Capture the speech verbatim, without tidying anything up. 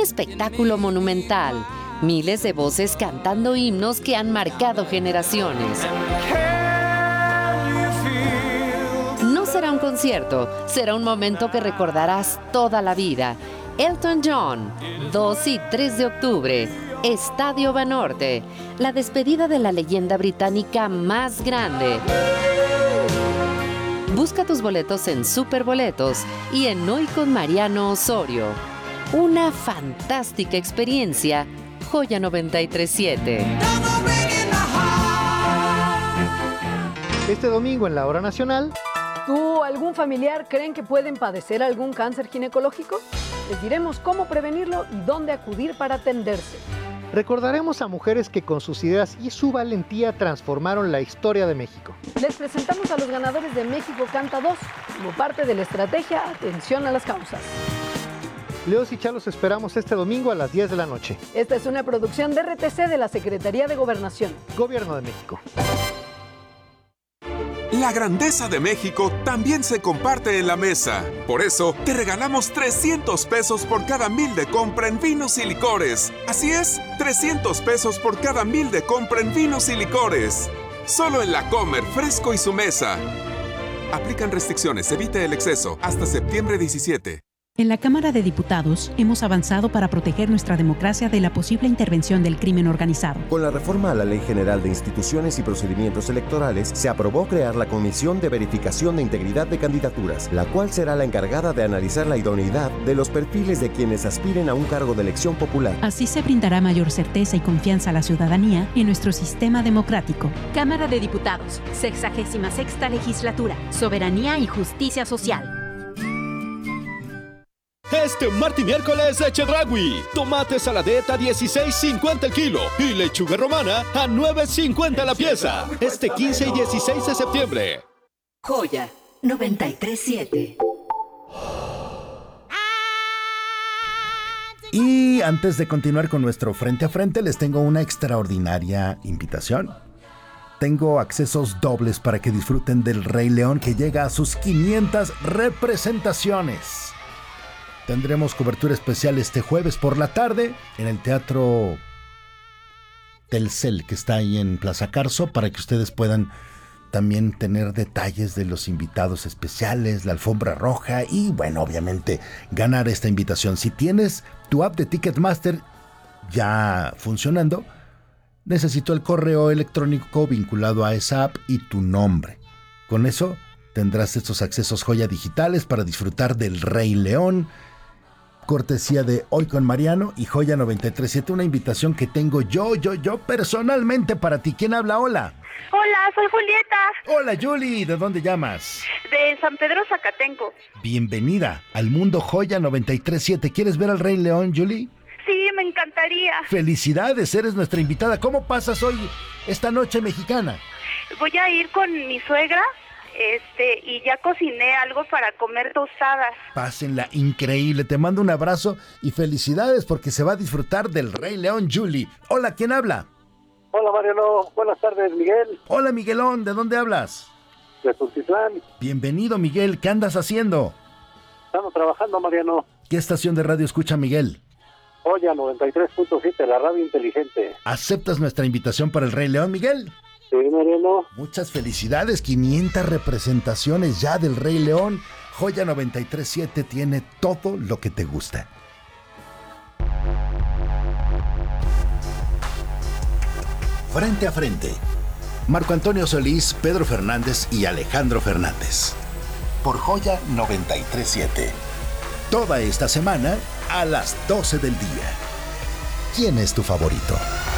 espectáculo monumental. Miles de voces cantando himnos que han marcado generaciones. No será un concierto, será un momento que recordarás toda la vida. Elton John, dos y tres de octubre, Estadio Banorte, la despedida de la leyenda británica más grande. Busca tus boletos en Superboletos y en Hoy con Mariano Osorio. Una fantástica experiencia. Joya noventa y tres siete. Este domingo en la Hora Nacional. ¿Tú o algún familiar creen que pueden padecer algún cáncer ginecológico? Les diremos cómo prevenirlo y dónde acudir para atenderse. Recordaremos a mujeres que con sus ideas y su valentía transformaron la historia de México. Les presentamos a los ganadores de México Canta dos, como parte de la estrategia Atención a las Causas. Leos y Chalos esperamos este domingo a las diez de la noche. Esta es una producción de R T C de la Secretaría de Gobernación. Gobierno de México. La grandeza de México también se comparte en la mesa. Por eso, te regalamos trescientos pesos por cada mil de compra en vinos y licores. Así es, trescientos pesos por cada mil de compra en vinos y licores. Solo en La Comer, Fresco y su mesa. Aplican restricciones, evite el exceso. Hasta septiembre diecisiete. En la Cámara de Diputados hemos avanzado para proteger nuestra democracia de la posible intervención del crimen organizado. Con la reforma a la Ley General de Instituciones y Procedimientos Electorales, se aprobó crear la Comisión de Verificación de Integridad de Candidaturas, la cual será la encargada de analizar la idoneidad de los perfiles de quienes aspiren a un cargo de elección popular. Así se brindará mayor certeza y confianza a la ciudadanía en nuestro sistema democrático. Cámara de Diputados, sexagésima sexta legislatura, soberanía y justicia social. Este martes y miércoles de Chedraui. Tomate saladeta a dieciséis cincuenta el kilo y lechuga romana a nueve cincuenta la pieza. Este quince y dieciséis de septiembre. Joya noventa y tres siete. Y antes de continuar con nuestro frente a frente, les tengo una extraordinaria invitación. Tengo accesos dobles para que disfruten del Rey León, que llega a sus quinientas representaciones. Tendremos cobertura especial este jueves por la tarde en el Teatro Telcel, que está ahí en Plaza Carso, para que ustedes puedan también tener detalles de los invitados especiales, la alfombra roja y, bueno, obviamente ganar esta invitación. Si tienes tu app de Ticketmaster ya funcionando, necesito el correo electrónico vinculado a esa app y tu nombre. Con eso tendrás estos accesos joya digitales para disfrutar del Rey León, cortesía de Hoy con Mariano y Joya noventa y tres siete, una invitación que tengo yo, yo, yo personalmente para ti. ¿Quién habla? Hola. Hola, soy Julieta. Hola, Julie. ¿De dónde llamas? De San Pedro Zacatenco. Bienvenida al mundo Joya noventa y tres siete. ¿Quieres ver al Rey León, Julie? Sí, me encantaría. Felicidades, eres nuestra invitada. ¿Cómo pasas hoy, esta noche mexicana? Voy a ir con mi suegra. Este, y ya cociné algo para comer tostadas. Pásenla increíble, te mando un abrazo y felicidades porque se va a disfrutar del Rey León, Julie. Hola, ¿quién habla? Hola, Mariano, buenas tardes, Miguel. Hola, Miguelón, ¿de dónde hablas? De Tultitlán. Bienvenido, Miguel, ¿qué andas haciendo? Estamos trabajando, Mariano. ¿Qué estación de radio escucha, Miguel? Joya noventa y tres punto siete, la radio inteligente. ¿Aceptas nuestra invitación para el Rey León, Miguel? Sí, Mariano. Muchas felicidades, quinientas representaciones ya del Rey León. Joya noventa y tres siete tiene todo lo que te gusta. Frente a frente. Marco Antonio Solís, Pedro Fernández y Alejandro Fernández. Por Joya noventa y tres siete. Toda esta semana a las doce del día. ¿Quién es tu favorito?